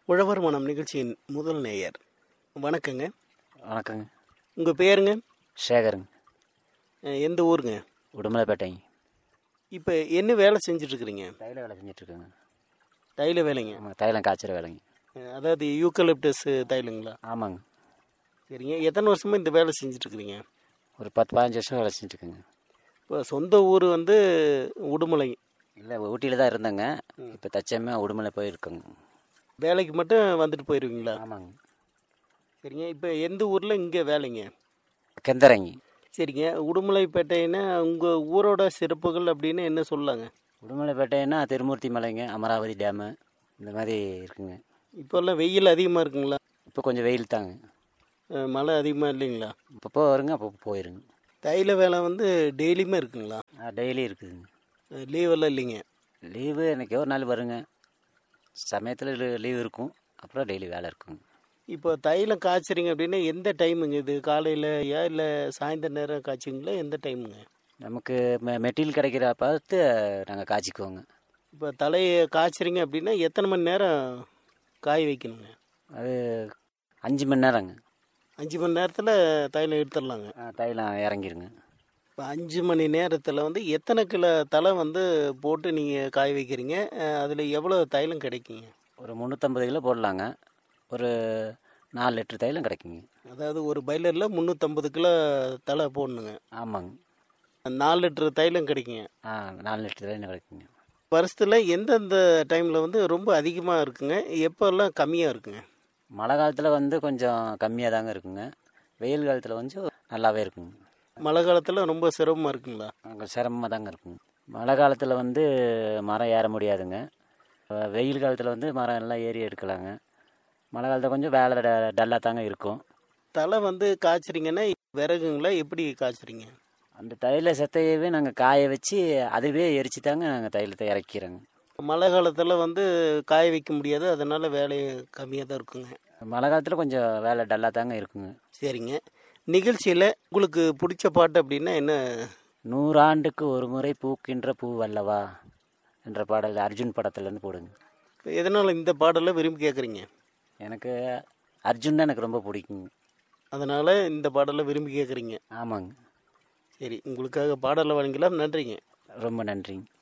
உழவர் மனம் நிகழ்ச்சியின் முதல் நேயர். வணக்கங்க. வணக்கங்க. உங்கள் பேருங்க? சேகருங்க. எந்த ஊருங்க? உடுமலைப்பேட்டைங்க. இப்போ என்ன வேலை செஞ்சுட்ருக்குறீங்க? தைல வேலை செஞ்சிட்ருக்கேங்க. தைல வேலைங்க? ஆமாம், தைலம் காய்ச்சிற வேலைங்க. அதாவது யூக்கலிப்டஸ் தைலங்களா? ஆமாங்க. சரிங்க. எத்தனை வருஷமாக இந்த வேலை செஞ்சுட்ருக்குறீங்க? ஒரு 10-15 வருஷம் வேலை செஞ்சுருக்கேங்க. இப்போ சொந்த ஊர் வந்து உடுமலை? இல்லை, ஊட்டியில் தான் இருந்தேங்க. இப்போ தச்சமே உடுமலை போயிருக்கேங்க. வேலைக்கு மட்டும் வந்துட்டு போயிடுவீங்களா? ஆமாங்க. சரிங்க. இப்போ எந்த ஊரில் இங்கே வேலைங்க? கெந்தரைங்க. சரிங்க. உடுமலைப்பேட்டைன்னா உங்கள் ஊரோட சிறப்புகள் அப்படின்னு என்ன சொல்லலாங்க? உடுமலைப்பேட்டைன்னா திருமூர்த்தி மலைங்க, அமராவதி டேமு, இந்த மாதிரி இருக்குங்க. இப்போல்லாம் வெயில் அதிகமாக இருக்குங்களா? இப்போ கொஞ்சம் வெயில் தாங்க. மழை அதிகமாக இல்லைங்களா? அப்பப்போ வருங்க, அப்பப்போ போயிருங்க. தைல வேலை வந்து டெய்லியுமே இருக்குங்களா? டெய்லி இருக்குதுங்க. லீவெல்லாம் இல்லைங்க? லீவு என்றைக்கோ ஒரு நாள் வருங்க. சமயத்தில் லீவு இருக்கும், அப்புறம் டெய்லி வேலை இருக்குங்க. இப்போ தைலம் காய்ச்சறீங்க அப்படின்னா எந்த டைமுங்க இது? காலையில் இல்லை சாயந்தர நேரம் காய்ச்சிங்களா? எந்த டைமுங்க? நமக்கு மெட்டீரியல் கிடைக்கிற பார்த்து நாங்கள் காய்ச்சிக்குவோங்க. இப்போ தலையை காய்ச்சறீங்க அப்படின்னா எத்தனை மணி நேரம் காய வைக்கணுங்க? அது 5 மணி நேரங்க. 5 மணி நேரத்தில் தைலம் எடுத்துடலாங்க? தைலம் இறங்கிருங்க. இப்போ 5 மணி நேரத்தில் வந்து எத்தனை கிலோ தலை வந்து போட்டு நீங்கள் காய வைக்கிறீங்க? அதில் எவ்வளோ தைலம் கிடைக்குங்க? ஒரு 350 கிலோ போடலாங்க. ஒரு 4 லிட்டர் தைலம் கிடைக்குங்க. அதாவது ஒரு பைலரில் 350 கிலோ தலை போடணுங்க? ஆமாங்க. 4 லிட்டர் தைலம் கிடைக்குங்க? 4 லிட்டர் தைலம் கிடைக்குங்க. வருஷத்தில் எந்தெந்த டைமில் வந்து ரொம்ப அதிகமாக இருக்குங்க, எப்போல்லாம் கம்மியாக இருக்குங்க? மழை காலத்தில் வந்து கொஞ்சம் கம்மியாக தாங்க இருக்குங்க. வெயில் காலத்தில் கொஞ்சம் நல்லாவே இருக்குங்க. மழை காலத்தில் ரொம்ப சிரமமாக இருக்குங்களா? அங்கே சிரமமாக தாங்க இருக்குங்க. மழை காலத்தில் வந்து மரம் ஏற முடியாதுங்க. வெயில் காலத்தில் வந்து மரம் எல்லாம் ஏறி எடுக்கலாங்க. மழை காலத்தில் கொஞ்சம் வேலை டல்லாக தாங்க இருக்கும். தலை வந்து காய்ச்சறீங்கன்னா விறகுங்களா, எப்படி காய்ச்சறீங்க? அந்த தைல செத்தையவே நாங்கள் காய வச்சு அதுவே எரிச்சு தாங்க நாங்கள் தைலத்தை இறக்கிறோங்க. மழை காலத்தில் வந்து காய வைக்க முடியாது, அதனால் வேலை கம்மியாக தான் இருக்குங்க. மழை காலத்தில் கொஞ்சம் வேலை டல்லாக தாங்க இருக்குங்க. சரிங்க. நிகழ்ச்சியில் உங்களுக்கு பிடிச்ச பாட்டு அப்படின்னா என்ன? 100 ஆண்டுக்கு ஒரு முறை பூக்கின்ற பூவல்லவா என்ற பாடல் அர்ஜுன் படத்துலேருந்து போடுங்க. எதனால் இந்த பாடலை விரும்பி கேட்குறீங்க? எனக்கு அர்ஜுன் தான் எனக்கு ரொம்ப பிடிக்குங்க. அதனால் இந்த பாடலை விரும்பி கேட்குறீங்க? ஆமாங்க. சரி, உங்களுக்காக பாடலை வழங்கலாம். நன்றிங்க. ரொம்ப நன்றிங்க.